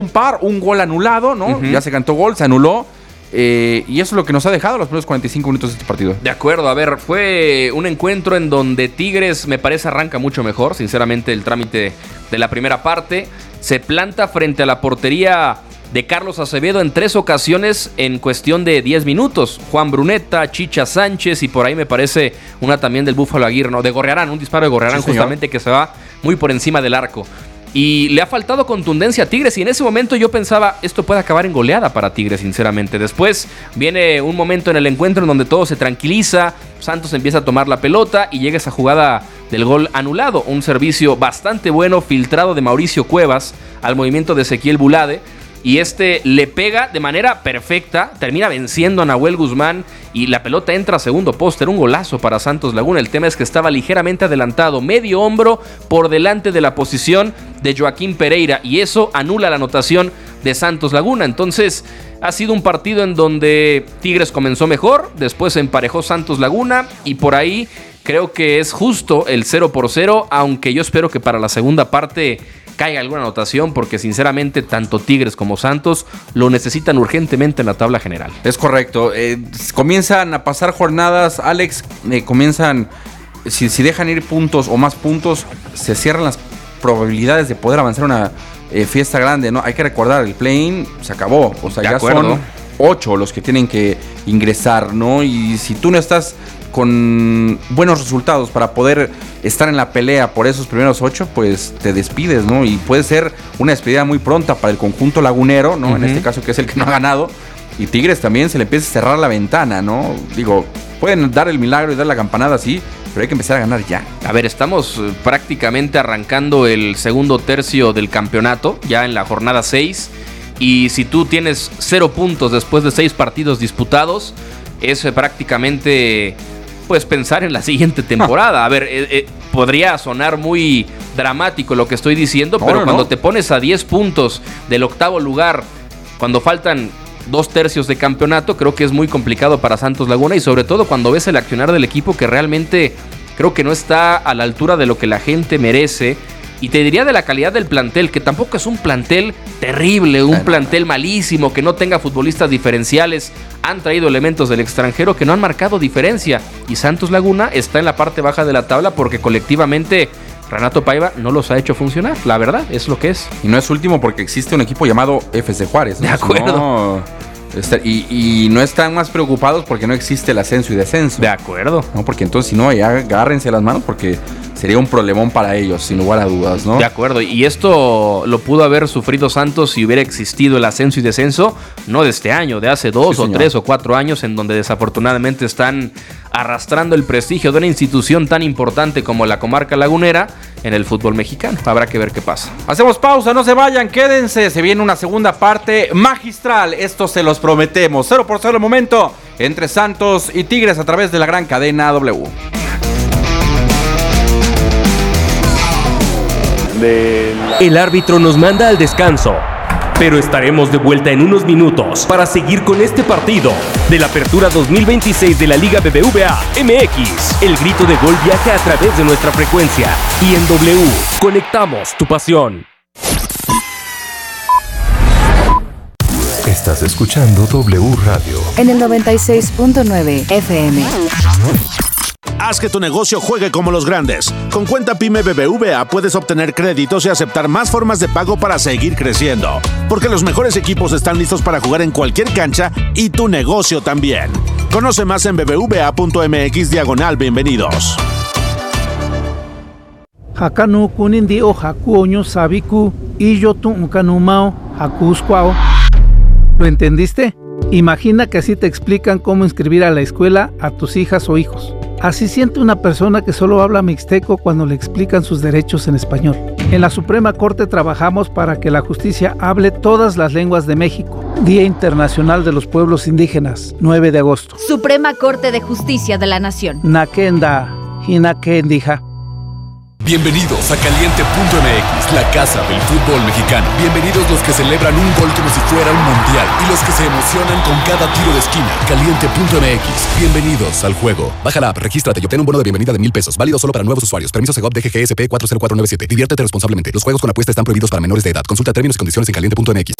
un gol anulado, ¿no? Uh-huh. Ya se cantó gol, se anuló. Y eso es lo que nos ha dejado los primeros 45 minutos de este partido. De acuerdo, a ver, fue un encuentro en donde Tigres me parece arranca mucho mejor. Sinceramente, el trámite de la primera parte se planta frente a la portería de Carlos Acevedo en 3 ocasiones en cuestión de 10 minutos. Juan Bruneta, Chicha Sánchez y por ahí me parece una también del Búfalo Aguirre, no, de Gorrearán, un disparo de Gorrearán, sí, justamente, que se va muy por encima del arco. Y le ha faltado contundencia a Tigres y en ese momento yo pensaba, esto puede acabar en goleada para Tigres, sinceramente. Después viene un momento en el encuentro en donde todo se tranquiliza, Santos empieza a tomar la pelota y llega esa jugada del gol anulado. Un servicio bastante bueno, filtrado de Mauricio Cuevas al movimiento de Ezequiel Bulade. Y le pega de manera perfecta, termina venciendo a Nahuel Guzmán y la pelota entra a segundo poste. Era un golazo para Santos Laguna. El tema es que estaba ligeramente adelantado, medio hombro por delante de la posición de Joaquín Pereira, y eso anula la anotación de Santos Laguna. Entonces ha sido un partido en donde Tigres comenzó mejor, después se emparejó Santos Laguna y por ahí creo que es justo el 0-0, aunque yo espero que para la segunda parte caiga alguna anotación, porque sinceramente tanto Tigres como Santos lo necesitan urgentemente en la tabla general. Es correcto, comienzan a pasar jornadas, Alex, si dejan ir puntos o más puntos, se cierran las probabilidades de poder avanzar una fiesta grande, ¿no? Hay que recordar, el play-in se acabó, o sea, ya son 8 los que tienen que ingresar, ¿no? Y si tú no estás con buenos resultados para poder estar en la pelea por esos primeros 8, pues te despides, ¿no? Y puede ser una despedida muy pronta para el conjunto lagunero, ¿no? Uh-huh. En este caso, que es el que no ha ganado. Y Tigres también se le empieza a cerrar la ventana, ¿no? Digo, pueden dar el milagro y dar la campanada, sí, pero hay que empezar a ganar ya. A ver, estamos prácticamente arrancando el segundo tercio del campeonato, ya en la jornada 6. Y si tú tienes 0 puntos después de 6 partidos disputados, es prácticamente pues pensar en la siguiente temporada. A ver, podría sonar muy dramático lo que estoy diciendo, pero cuando te pones a 10 puntos del 8º lugar, cuando faltan 2 tercios de campeonato, creo que es muy complicado para Santos Laguna, y sobre todo cuando ves el accionar del equipo, que realmente creo que no está a la altura de lo que la gente merece. Y te diría de la calidad del plantel, que tampoco es un plantel terrible, un plantel malísimo, que no tenga futbolistas diferenciales. Han traído elementos del extranjero que no han marcado diferencia. Y Santos Laguna está en la parte baja de la tabla porque colectivamente Renato Paiva no los ha hecho funcionar. La verdad, es lo que es. Y no es último porque existe un equipo llamado FC Juárez, ¿no? De acuerdo. Y no están más preocupados porque no existe el ascenso y descenso. De acuerdo. No, porque entonces si no, ya agárrense las manos porque sería un problemón para ellos, sin lugar a dudas, ¿no? De acuerdo, y esto lo pudo haber sufrido Santos si hubiera existido el ascenso y descenso, no de este año, de hace 2 o 3 o 4 años, en donde desafortunadamente están arrastrando el prestigio de una institución tan importante como la comarca lagunera en el fútbol mexicano. Habrá que ver qué pasa. Hacemos pausa, no se vayan, quédense, se viene una segunda parte magistral, esto se los prometemos. 0-0 el momento entre Santos y Tigres a través de la gran cadena W. El árbitro nos manda al descanso, pero estaremos de vuelta en unos minutos para seguir con este partido de la Apertura 2026 de la Liga BBVA MX. El grito de gol viaja a través de nuestra frecuencia y en W conectamos tu pasión. Estás escuchando W Radio en el 96.9 FM. Haz que tu negocio juegue como los grandes. Con Cuenta Pyme BBVA puedes obtener créditos y aceptar más formas de pago para seguir creciendo. Porque los mejores equipos están listos para jugar en cualquier cancha y tu negocio también. Conoce más en bbva.mx/bienvenidos. Hakanu kunindi o hakuoño sabiku y yo tu kanumao hakuskwao. ¿Lo entendiste? Imagina que así te explican cómo inscribir a la escuela a tus hijas o hijos. Así siente una persona que solo habla mixteco cuando le explican sus derechos en español. En la Suprema Corte trabajamos para que la justicia hable todas las lenguas de México. Día Internacional de los Pueblos Indígenas, 9 de agosto. Suprema Corte de Justicia de la Nación. Nakenda, Hinakendija. Bienvenidos a Caliente.mx, la casa del fútbol mexicano. Bienvenidos los que celebran un gol como si fuera un mundial y los que se emocionan con cada tiro de esquina. Caliente.mx, bienvenidos al juego. Baja la app, regístrate y obtén un bono de bienvenida de $1,000. Válido solo para nuevos usuarios. Permiso Segov DGGSP 40497. Diviértete responsablemente. Los juegos con apuesta están prohibidos para menores de edad. Consulta términos y condiciones en Caliente.mx.